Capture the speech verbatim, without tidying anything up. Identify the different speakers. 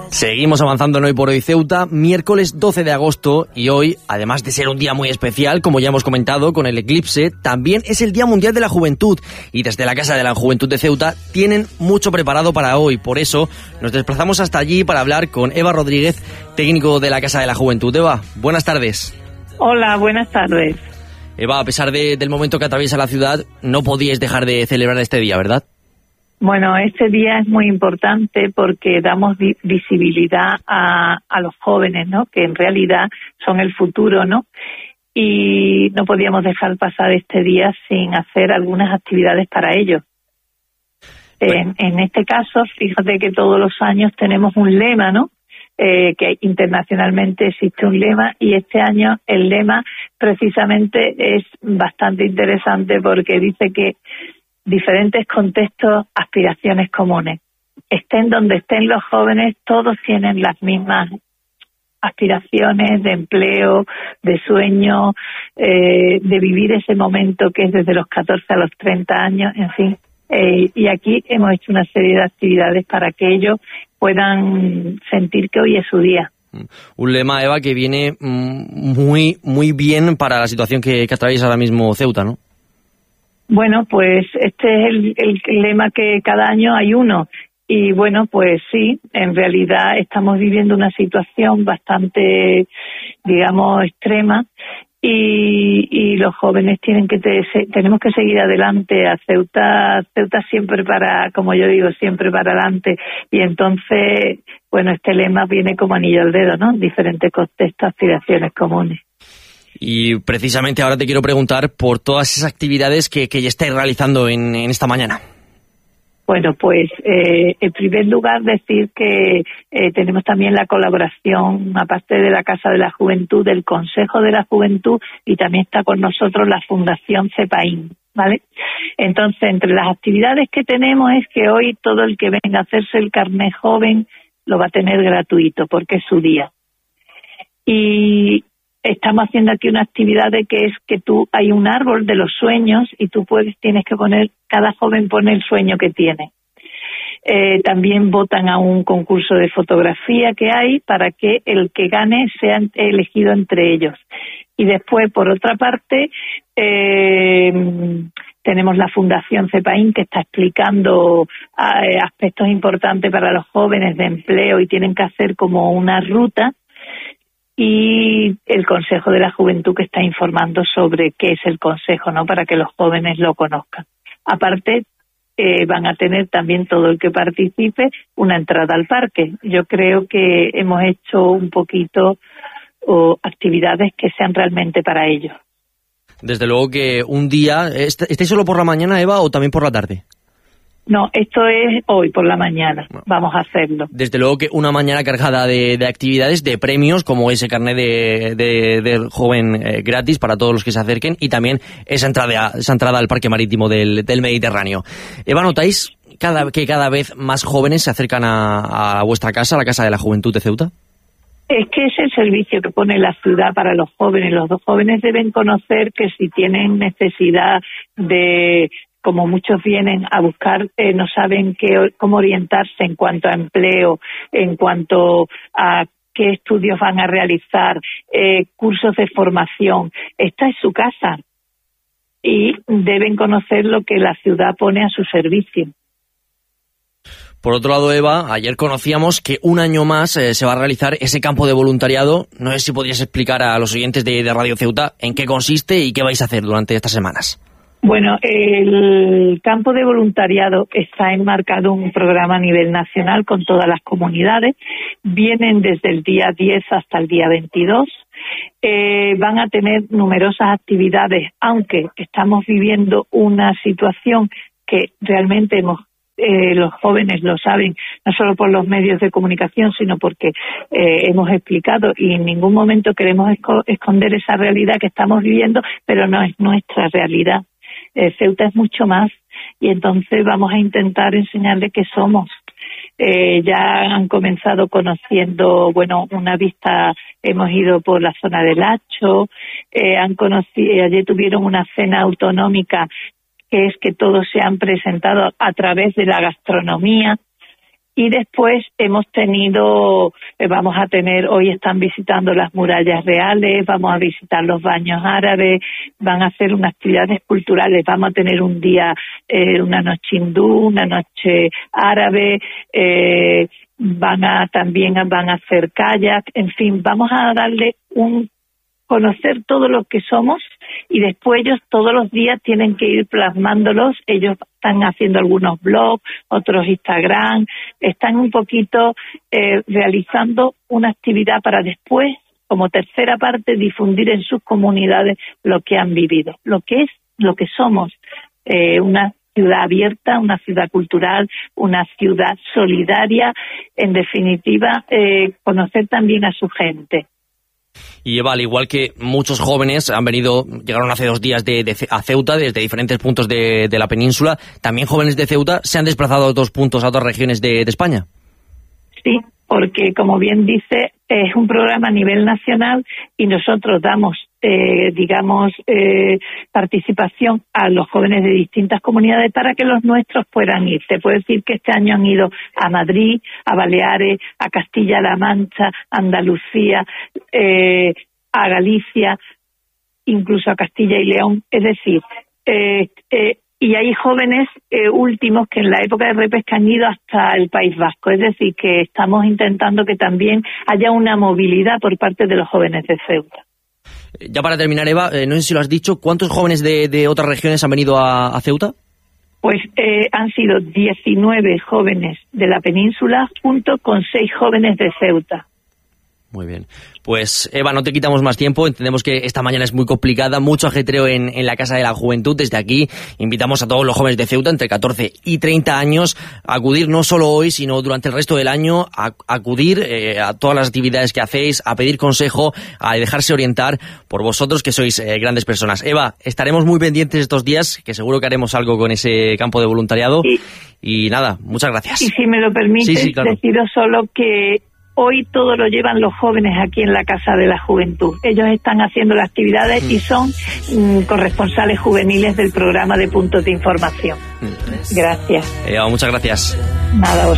Speaker 1: Seguimos avanzando en Hoy por Hoy Ceuta, miércoles doce de agosto, y hoy, además de ser un día muy especial, como ya hemos comentado, con el eclipse, también es el Día Mundial de la Juventud, y desde la Casa de la Juventud de Ceuta tienen mucho preparado para hoy. Por eso nos desplazamos hasta allí para hablar con Eva Rodríguez, técnico de la Casa de la Juventud. Eva, buenas tardes.
Speaker 2: Hola, buenas tardes.
Speaker 1: Eva, a pesar de, del momento que atraviesa la ciudad, no podíais dejar de celebrar este día, ¿verdad?
Speaker 2: Bueno, este día es muy importante porque damos vi- visibilidad a, a los jóvenes, ¿no? Que en realidad son el futuro, ¿no? Y no podíamos dejar pasar este día sin hacer algunas actividades para ellos. En, en este caso, fíjate que todos los años tenemos un lema, ¿no? Eh, que internacionalmente existe un lema, y este año el lema precisamente es bastante interesante porque dice que diferentes contextos, aspiraciones comunes. Estén donde estén los jóvenes, todos tienen las mismas aspiraciones de empleo, de sueño, eh, de vivir ese momento que es desde los catorce a los treinta años, en fin. Eh, y aquí hemos hecho una serie de actividades para que ellos puedan sentir que hoy es su día.
Speaker 1: Un lema, Eva, que viene muy, muy bien para la situación que, que atraviesa ahora mismo Ceuta, ¿no?
Speaker 2: Bueno, pues este es el, el lema que cada año hay uno. Y bueno, pues sí, en realidad estamos viviendo una situación bastante, digamos, extrema, y, y los jóvenes tienen que te, se, tenemos que seguir adelante. A Ceuta, Ceuta siempre para, como yo digo, siempre para adelante. Y entonces, bueno, este lema viene como anillo al dedo, ¿no? Diferentes contextos, aspiraciones comunes.
Speaker 1: Y precisamente ahora te quiero preguntar por todas esas actividades que, que ya estáis realizando en, en esta mañana.
Speaker 2: Bueno, pues eh, en primer lugar decir que eh, tenemos también la colaboración, aparte de la Casa de la Juventud, del Consejo de la Juventud, y también está con nosotros la Fundación CEPAIN, ¿vale? Entonces, entre las actividades que tenemos es que hoy todo el que venga a hacerse el carnet joven lo va a tener gratuito porque es su día. Y estamos haciendo aquí una actividad de que es que tú hay un árbol de los sueños y tú puedes tienes que poner, cada joven pone el sueño que tiene. Eh, también votan a un concurso de fotografía que hay para que el que gane sea elegido entre ellos. Y después, por otra parte, eh, tenemos la Fundación CEPAIN que está explicando eh, aspectos importantes para los jóvenes de empleo y tienen que hacer como una ruta. Y el Consejo de la Juventud que está informando sobre qué es el Consejo, ¿no? Para que los jóvenes lo conozcan. Aparte, eh, van a tener también todo el que participe una entrada al parque. Yo creo que hemos hecho un poquito o, actividades que sean realmente para ellos. Desde luego que un día... ¿Estáis solo por la mañana, Eva, o también por la tarde? No, esto es hoy por la mañana, vamos a hacerlo. Desde luego que una mañana cargada de, de actividades, de premios, como ese carnet de, de, de joven eh, gratis para todos los que se acerquen, y también esa entrada, esa entrada al Parque Marítimo del, del Mediterráneo. Eva, ¿notáis cada, que cada vez más jóvenes se acercan a, a vuestra casa, a la Casa de la Juventud de Ceuta? Es que es el servicio que pone la ciudad para los jóvenes. Los dos jóvenes deben conocer que si tienen necesidad de... como muchos vienen a buscar, eh, no saben qué, cómo orientarse en cuanto a empleo, en cuanto a qué estudios van a realizar, eh, cursos de formación. Esta es su casa y deben conocer lo que la ciudad pone a su servicio. Por otro lado, Eva, ayer conocíamos que un año más eh, se va a realizar ese campo de voluntariado. No sé si podrías explicar a los oyentes de, de Radio Ceuta en qué consiste y qué vais a hacer durante estas semanas. Bueno, el campo de voluntariado está enmarcado en un programa a nivel nacional con todas las comunidades. Vienen desde el día diez hasta el día veintidós. Eh, van a tener numerosas actividades, aunque estamos viviendo una situación que realmente hemos Eh, los jóvenes lo saben, no solo por los medios de comunicación, sino porque eh, hemos explicado y en ningún momento queremos esco- esconder esa realidad que estamos viviendo, pero no es nuestra realidad. Eh, Ceuta es mucho más y entonces vamos a intentar enseñarles qué somos. Eh, ya han comenzado conociendo, bueno, una vista, hemos ido por la zona del Hacho, eh, han conocido, ayer tuvieron una cena autonómica que es que todos se han presentado a través de la gastronomía Y después hemos tenido, eh, vamos a tener, hoy están visitando las murallas reales, vamos a visitar los baños árabes, van a hacer unas actividades culturales, vamos a tener un día, eh, una noche hindú, una noche árabe, eh, van a también van a hacer kayak, en fin, vamos a darle un conocer todo lo que somos y después ellos todos los días tienen que ir plasmándolos. Ellos están haciendo algunos blogs, otros Instagram, están un poquito eh, realizando una actividad para después, como tercera parte, difundir en sus comunidades lo que han vivido, lo que es, lo que somos, eh, una ciudad abierta, una ciudad cultural, una ciudad solidaria, en definitiva, eh, conocer también a su gente.
Speaker 1: Y Eva, al igual que muchos jóvenes han venido, llegaron hace dos días de, de a Ceuta desde diferentes puntos de, de la península, también jóvenes de Ceuta se han desplazado a otros puntos, a otras regiones de, de España.
Speaker 2: Sí, porque como bien dice, es un programa a nivel nacional y nosotros damos, eh, digamos, eh, participación a los jóvenes de distintas comunidades para que los nuestros puedan ir. Te puedo decir que este año han ido a Madrid, a Baleares, a Castilla-La Mancha, a Andalucía, eh, a Galicia, incluso a Castilla y León. Es decir, eh, eh, y hay jóvenes eh, últimos que en la época de repesca han ido hasta el País Vasco. Es decir, que estamos intentando que también haya una movilidad por parte de los jóvenes de Ceuta.
Speaker 1: Ya para terminar, Eva, eh, no sé si lo has dicho, ¿cuántos jóvenes de, de otras regiones han venido a, a Ceuta?
Speaker 2: Pues eh, han sido diecinueve jóvenes de la península junto con seis jóvenes de Ceuta.
Speaker 1: Muy bien. Pues, Eva, no te quitamos más tiempo. Entendemos que esta mañana es muy complicada, mucho ajetreo en, en la Casa de la Juventud. Desde aquí invitamos a todos los jóvenes de Ceuta entre catorce y treinta años a acudir no solo hoy, sino durante el resto del año, a, a acudir eh, a todas las actividades que hacéis, a pedir consejo, a dejarse orientar por vosotros que sois eh, grandes personas. Eva, estaremos muy pendientes estos días, que seguro que haremos algo con ese campo de voluntariado. Sí. Y nada, muchas gracias.
Speaker 2: Y si me lo permites, sí, sí, claro. Deciros solo que hoy todo lo llevan los jóvenes aquí en la Casa de la Juventud. Ellos están haciendo las actividades mm. y son mm, corresponsales juveniles del programa de Puntos de Información. Mm. Gracias.
Speaker 1: Eh, muchas gracias.
Speaker 2: Nada, os